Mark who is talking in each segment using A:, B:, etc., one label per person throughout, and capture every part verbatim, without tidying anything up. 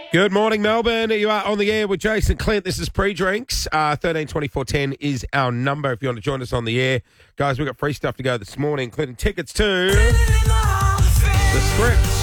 A: Good morning, Melbourne. You are on the air with Jason Clint. This is Pre-Drinks. Uh, thirteen twenty-four ten is our number if you want to join us on the air. Guys, we've got free stuff to go this morning, including tickets to The Scripts.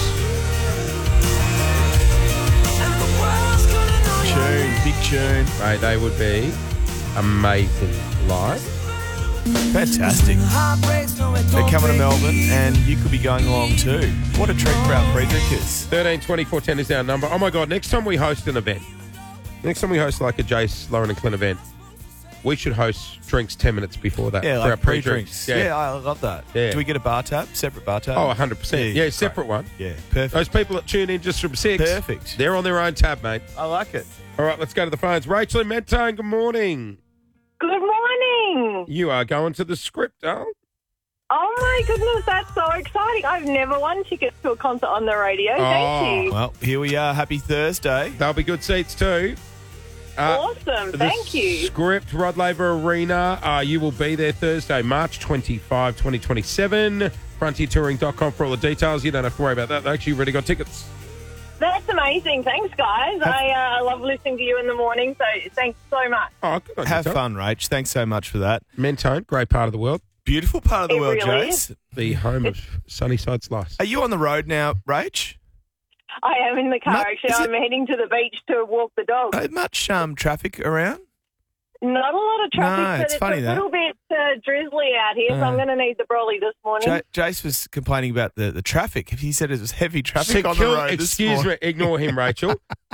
B: Tune, big tune.
A: Mate, they would be amazing live.
B: Fantastic. They're coming to Melbourne and you could be going along too. What a treat for our pre-drinkers.
A: thirteen twenty-four ten is our number. Oh, my God, next time we host an event, next time we host like a Jace, Lauren and Clint event, we should host drinks ten minutes before that.
B: Yeah,
A: for
B: like
A: our
B: pre-drinks.
A: pre-drinks.
B: Yeah. yeah, I love that.
A: Yeah.
B: Do we get a bar tab? Separate bar tab?
A: Oh, one hundred percent. Yeah, separate
B: great.
A: one.
B: Yeah, perfect.
A: Those people that tune in just from six.
B: Perfect.
A: They're on their own tab, mate.
B: I like it.
A: All right, let's go to the phones. Rachel in Mentone, good morning.
C: Good morning.
A: You are going to The Script, oh?
C: Oh, my goodness, that's so exciting. I've never won tickets to a concert on the radio.
A: Oh.
C: Thank you.
B: Well, here we are. Happy Thursday.
A: They'll be good seats too. Uh,
C: Awesome.
A: The
C: Thank you.
A: Script, Rod Laver Arena. Uh, you will be there Thursday, March twenty-fifth, twenty twenty-seven. frontier touring dot com for all the details. You don't have to worry about that. They actually already got tickets.
C: That's amazing. Thanks, guys. I uh, love listening to you in the morning, so thanks so much.
A: Oh, good on you,
B: Have
A: Tom.
B: fun, Rach. Thanks so much for that.
A: Mentone, great part of the world.
B: Beautiful part of the
C: It
B: world,
C: really
B: Jace.
A: The home of Sunnyside Slice.
B: Are you on the road now, Rach?
C: I am in the car,
B: No,
C: actually.
B: is
C: I'm heading to the beach to walk the dog.
B: Uh, much um, traffic around?
C: Not a lot of traffic,
B: No,
C: but
B: it's
C: it's,
B: funny
C: a
B: that.
C: little bit uh, drizzly out here, so
B: Uh.
C: I'm going to need the brolly this morning.
B: J- Jace was complaining about the, the traffic. He said it was heavy traffic
A: St
B: on the
A: Kil-
B: road this
A: excuse
B: morning.
A: me, ignore him, Rachel.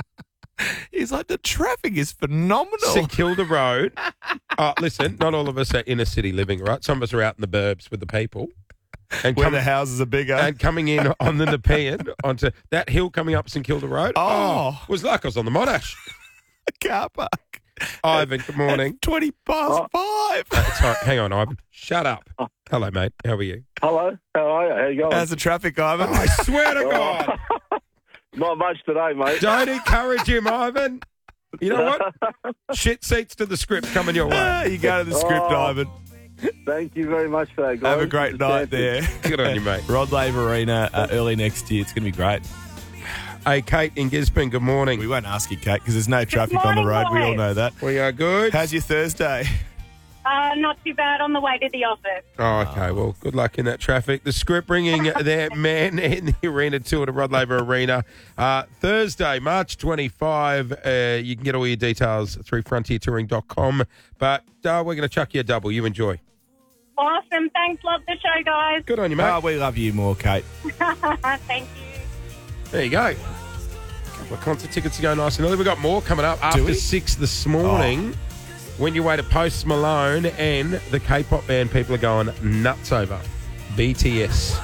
B: He's like, the traffic is phenomenal.
A: St Kilda Road. Oh, listen, not all of us are inner city living, right? Some of us are out in the burbs with the people. And
B: Where
A: come-
B: the houses are bigger.
A: and coming in on the Nepean onto that hill coming up St Kilda Road.
B: Oh.
A: it was like I was on the Monash.
B: a car park.
A: Ivan, good morning.
B: At twenty past five.
A: Uh, sorry, hang on, Ivan. Shut up. Hello, mate. How are you?
D: Hello, how are you? How you going?
B: How's the traffic, Ivan?
A: I swear to God.
D: Not much today, mate.
A: Don't encourage him, Ivan. You know what? Shit seats to The Script coming your
B: Ah,
A: way.
B: you go to the script,
D: Oh.
B: Ivan.
D: Thank you very much for that, guys.
B: Have a great night there.
A: Good on you, mate.
B: Rod Laver Arena uh, early next year. It's going to be great.
A: Hey, Kate in Gisborne, good
B: We
A: morning.
B: won't ask you, Kate, because there's no traffic on the
C: morning,
B: road. We all
C: boys.
B: know that.
A: We are good.
B: How's your Thursday?
C: Uh, not too bad on the way to the office.
A: Oh, okay. Well, good luck in that traffic. The Script bringing their man in the arena tour to Rod Laver Arena. Uh, Thursday, March twenty-fifth. Uh, you can get all your details through frontier touring dot com. But uh, we're going to chuck you a double. You enjoy.
C: Awesome. Thanks. Love the show, guys.
A: Good on you, mate.
B: Oh, we love you more, Kate.
C: Thank you.
A: There you go. A couple of concert tickets to go nice and early. We've got more coming up after
B: we?
A: six this morning. When you wait at Post Malone and the K-pop band people are going nuts over. B T S.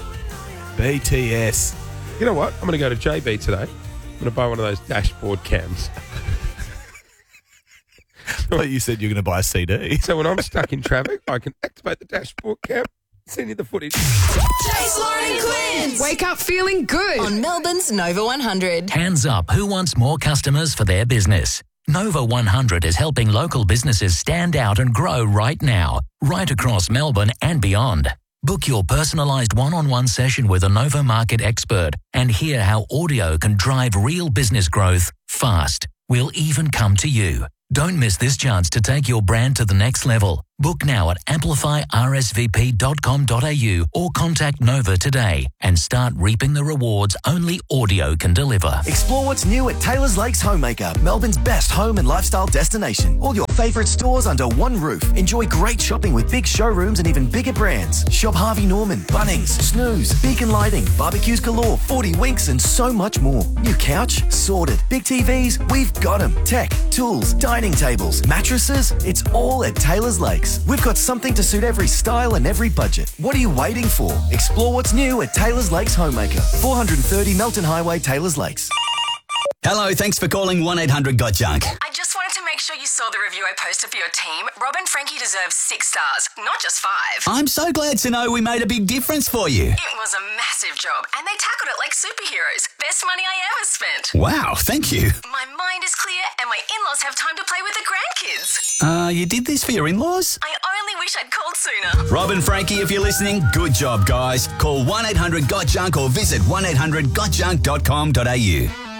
B: B T S.
A: You know what? I'm going to go to J B today. I'm going to buy one of those dashboard cams.
B: I thought you said you were going to buy a C D.
A: So when I'm stuck in traffic, I can activate the dashboard cam, send you the footage.
E: Jace, Lauren and Clint.
F: Wake up feeling good.
E: On Melbourne's Nova one hundred.
G: Hands up, who wants more customers for their business? Nova one hundred is helping local businesses stand out and grow right now, right across Melbourne and beyond. Book your personalised one-on-one session with a Nova market expert and hear how audio can drive real business growth fast. We'll even come to you. Don't miss this chance to take your brand to the next level. Book now at amplify r s v p dot com dot a u or contact Nova today and start reaping the rewards only audio can deliver.
H: Explore what's new at Taylor's Lakes Homemaker, Melbourne's best home and lifestyle destination. All your favourite stores under one roof. Enjoy great shopping with big showrooms and even bigger brands. Shop Harvey Norman, Bunnings, Snooze, Beacon Lighting, Barbecues Galore, forty Winks and so much more. New couch? Sorted. Big T Vs? We've got them. Tech, tools, dining tables, mattresses? It's all at Taylor's Lakes. We've got something to suit every style and every budget. What are you waiting for? Explore what's new at Taylor's Lakes Homemaker. four thirty Melton Highway, Taylor's Lakes.
I: Hello, thanks for calling one eight hundred got junk.
J: I just wanted to make sure you saw the review I posted for your team. Rob and Frankie deserve six stars, not just five.
I: I'm so glad to know we made a big difference for you.
J: It was a massive job, and they tackled it like superheroes. Best money I ever spent.
I: Wow, thank you.
J: My mind is clear, and my in-laws have time to play with the grandkids.
I: Uh, you did this for your in-laws?
J: I only wish I'd called sooner.
I: Rob and Frankie, if you're listening, good job, guys. Call one eight hundred got junk or visit one eight hundred got junk dot com dot a u.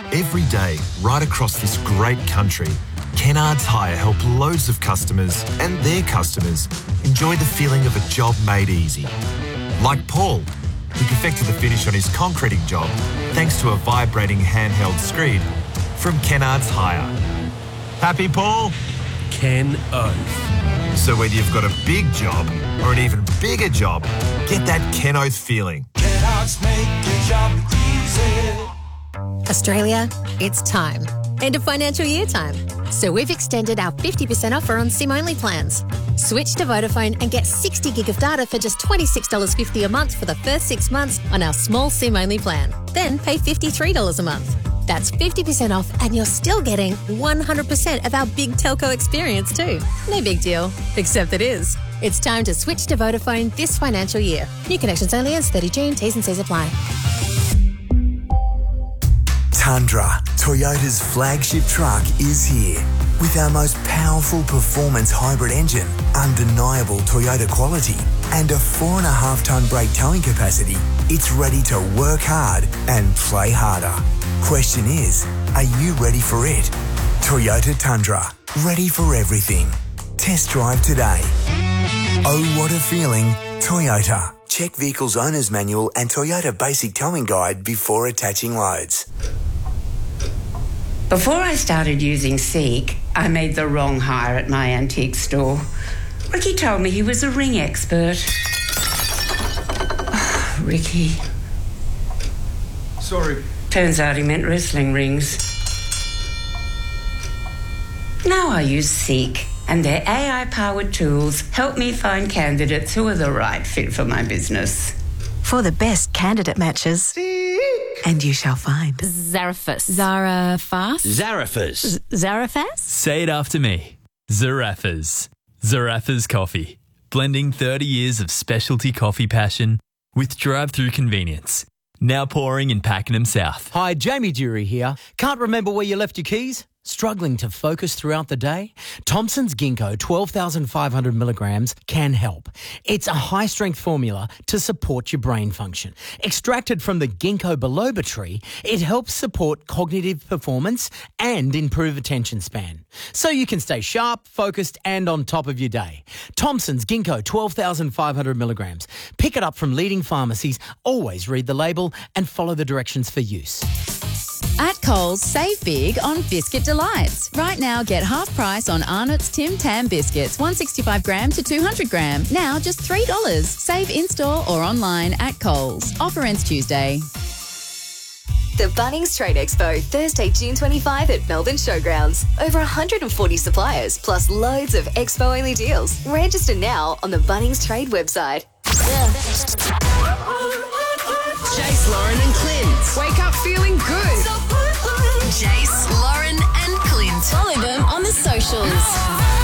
F: Every day, right across this great country, Kennards Hire help loads of customers and their customers enjoy the feeling of a job made easy. Like Paul, who perfected the finish on his concreting job thanks to a vibrating handheld screed from Kennards Hire. Happy, Paul?
K: Ken Oath.
F: So whether you've got a big job or an even bigger job, get that Ken Oath feeling.
L: Kennards make your job easy.
M: Australia, it's time. End of financial year time. So we've extended our fifty percent offer on SIM-only plans. Switch to Vodafone and get sixty gig of data for just twenty-six dollars fifty a month for the first six months on our small SIM-only plan. Then pay fifty-three dollars a month. That's fifty percent off and you're still getting one hundred percent of our big telco experience too. No big deal, except it is. It's time to switch to Vodafone this financial year. New connections only ends thirty June. T's and C's apply.
N: Tundra, Toyota's flagship truck, is here. With our most powerful performance hybrid engine, undeniable Toyota quality, and a four and a half tonne brake towing capacity, it's ready to work hard and play harder. Question is, are you ready for it? Toyota Tundra, ready for everything. Test drive today. Oh, what a feeling, Toyota. Check Vehicle's Owner's Manual and Toyota Basic Towing Guide before attaching loads.
O: Before I started using Seek, I made the wrong hire at my antique store. Ricky told me he was a ring expert. Oh, Ricky.
P: Sorry.
O: Turns out he meant wrestling rings. Now I use Seek, and their A I-powered tools help me find candidates who are the right fit for my business.
Q: For the best candidate matches. Seek. And you shall find.
R: Zarafas.
Q: Zarafas?
R: Zarafas.
Q: Zarafas?
S: Say it after me. Zarafas. Zarafas Coffee. Blending thirty years of specialty coffee passion with drive-through convenience. Now pouring in Pakenham South.
T: Hi, Jamie Dury here. Can't remember where you left your keys? Struggling to focus throughout the day? Thompson's Ginkgo twelve thousand five hundred milligrams can help. It's a high-strength formula to support your brain function. Extracted from the ginkgo biloba tree, it helps support cognitive performance and improve attention span. So you can stay sharp, focused and on top of your day. Thompson's Ginkgo twelve thousand five hundred milligrams. Pick it up from leading pharmacies. Always read the label and follow the directions for use.
U: At Coles, save big on Biscuit Delights. Right now, get half price on Arnott's Tim Tam biscuits, one sixty-five gram to two hundred gram. Now just three dollars. Save in-store or online at Coles. Offer ends Tuesday.
E: The Bunnings Trade Expo, Thursday, June twenty-fifth at Melbourne Showgrounds. Over one hundred forty suppliers, plus loads of expo-only deals. Register now on the Bunnings Trade website.
J: Chase, Lauren and Clint. Wake up feeling good.